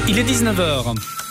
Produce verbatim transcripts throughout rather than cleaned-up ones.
Il est dix-neuf heures.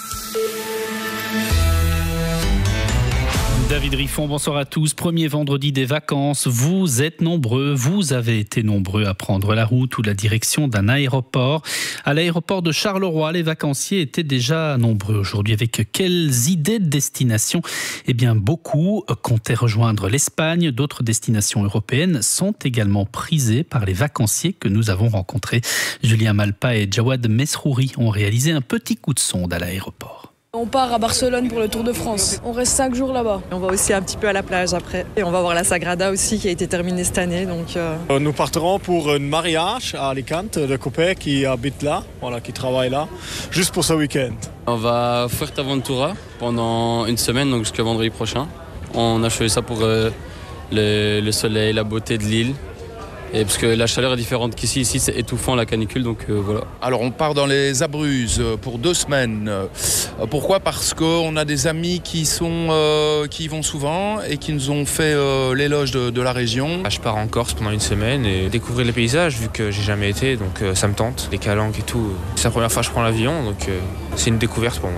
David Riffon, bonsoir à tous. Premier vendredi des vacances, vous êtes nombreux, vous avez été nombreux à prendre la route ou la direction d'un aéroport. À l'aéroport de Charleroi, les vacanciers étaient déjà nombreux aujourd'hui. Avec quelles idées de destination ? Eh bien, beaucoup comptaient rejoindre l'Espagne. D'autres destinations européennes sont également prisées par les vacanciers que nous avons rencontrés. Julien Malpa et Jawad Mesrouri ont réalisé un petit coup de sonde à l'aéroport. On part à Barcelone pour le Tour de France. On reste cinq jours là-bas. On va aussi un petit peu à la plage après. Et on va voir la Sagrada aussi qui a été terminée cette année. Donc euh... Nous partirons pour un mariage à Alicante de copains qui habitent là, voilà, qui travaillent là, juste pour ce week-end. On va à Fuerteventura pendant une semaine, donc jusqu'à vendredi prochain. On a choisi ça pour euh, le, le soleil, la beauté de l'île. Et parce que la chaleur est différente qu'ici, ici c'est étouffant la canicule, donc euh, voilà. Alors on part dans les Abruzzes pour deux semaines. Pourquoi ? Parce qu'on a des amis qui, sont, euh, qui y vont souvent et qui nous ont fait euh, l'éloge de, de la région. Je pars en Corse pendant une semaine et découvrir les paysages vu que j'ai jamais été, donc euh, ça me tente. Les calanques et tout, c'est la première fois que je prends l'avion, donc euh, c'est une découverte pour moi.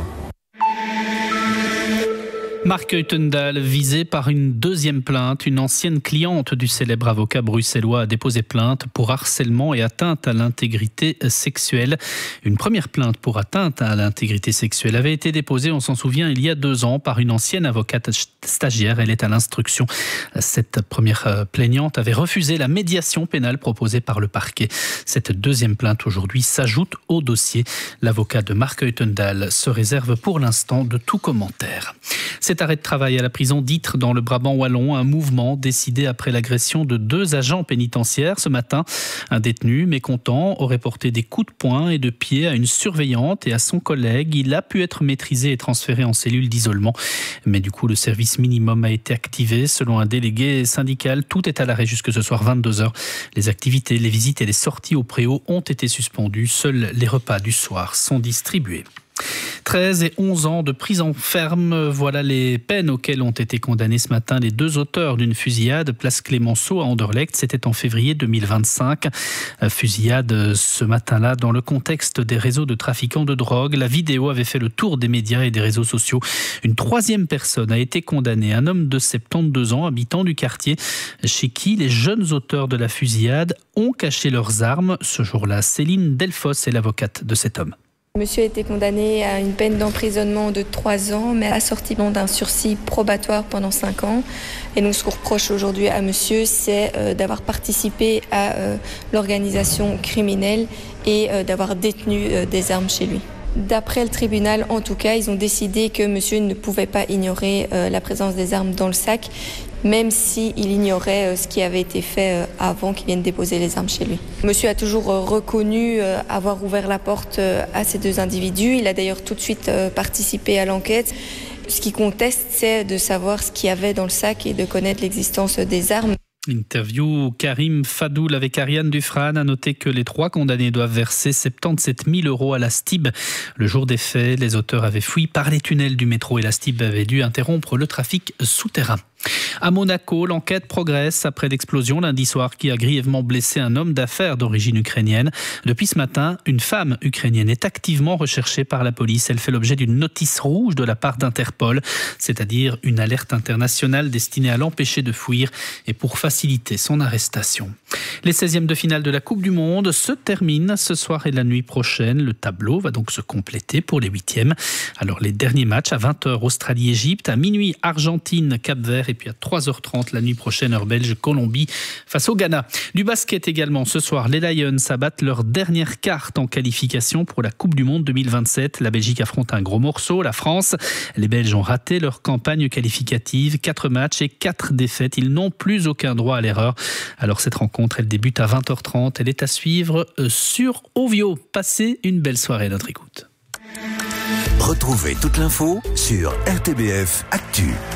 Marc Uitendaal, visé par une deuxième plainte. Une ancienne cliente du célèbre avocat bruxellois a déposé plainte pour harcèlement et atteinte à l'intégrité sexuelle. Une première plainte pour atteinte à l'intégrité sexuelle avait été déposée, on s'en souvient, il y a deux ans par une ancienne avocate stagiaire. Elle est à l'instruction. Cette première plaignante avait refusé la médiation pénale proposée par le parquet. Cette deuxième plainte aujourd'hui s'ajoute au dossier. L'avocat de Marc Uitendaal se réserve pour l'instant de tout commentaire. Cet arrêt de travail à la prison d'Ytre dans le Brabant wallon, un mouvement décidé après l'agression de deux agents pénitentiaires ce matin. Un détenu mécontent aurait porté des coups de poing et de pied à une surveillante et à son collègue. Il a pu être maîtrisé et transféré en cellule d'isolement. Mais du coup, le service minimum a été activé. Selon un délégué syndical, tout est à l'arrêt jusque ce soir vingt-deux heures. Les activités, les visites et les sorties au préau ont été suspendues. Seuls les repas du soir sont distribués. treize et onze ans de prison ferme, voilà les peines auxquelles ont été condamnés ce matin les deux auteurs d'une fusillade place Clémenceau à Anderlecht. C'était en février deux mille vingt-cinq. Fusillade ce matin-là dans le contexte des réseaux de trafiquants de drogue. La vidéo avait fait le tour des médias et des réseaux sociaux. Une troisième personne a été condamnée, un homme de soixante-douze ans, habitant du quartier, chez qui les jeunes auteurs de la fusillade ont caché leurs armes. Ce jour-là, Céline Delfos est l'avocate de cet homme. Monsieur a été condamné à une peine d'emprisonnement de trois ans, mais assortiment d'un sursis probatoire pendant cinq ans. Et donc ce qu'on reproche aujourd'hui à monsieur, c'est euh, d'avoir participé à euh, l'organisation criminelle et euh, d'avoir détenu euh, des armes chez lui. D'après le tribunal, en tout cas, ils ont décidé que monsieur ne pouvait pas ignorer euh, la présence des armes dans le sac, même s'il ignorait euh, ce qui avait été fait euh, avant qu'il vienne déposer les armes chez lui. Monsieur a toujours euh, reconnu euh, avoir ouvert la porte euh, à ces deux individus. Il a d'ailleurs tout de suite euh, participé à l'enquête. Ce qui conteste, c'est de savoir ce qu'il y avait dans le sac et de connaître l'existence des armes. Interview Karim Fadoul avec Ariane Dufrane. A noter que les trois condamnés doivent verser soixante-dix-sept mille euros à la S T I B. Le jour des faits, les auteurs avaient fui par les tunnels du métro et la S T I B avait dû interrompre le trafic souterrain. À Monaco, l'enquête progresse après l'explosion lundi soir qui a grièvement blessé un homme d'affaires d'origine ukrainienne. Depuis ce matin, une femme ukrainienne est activement recherchée par la police. Elle fait l'objet d'une notice rouge de la part d'Interpol, c'est-à-dire une alerte internationale destinée à l'empêcher de fuir et pour faciliter son arrestation. Les seizièmes de finale de la Coupe du Monde se terminent ce soir et la nuit prochaine. Le tableau va donc se compléter pour les huitièmes. Alors les derniers matchs à vingt heures Australie-Égypte, à minuit Argentine-Cap-Vert et puis à trois heures trente la nuit prochaine heure belge Colombie face au Ghana. Du basket également ce soir, les Lions abattent leur dernière carte en qualification pour la Coupe du Monde deux mille vingt-sept. La Belgique affronte un gros morceau, la France. Les Belges ont raté leur campagne qualificative, quatre matchs et quatre défaites. Ils n'ont plus aucun droit à l'erreur. Alors cette rencontre, elle débute à vingt heures trente. Elle est à suivre sur Ovio. Passez une belle soirée à notre écoute. Retrouvez toute l'info sur R T B F Actu.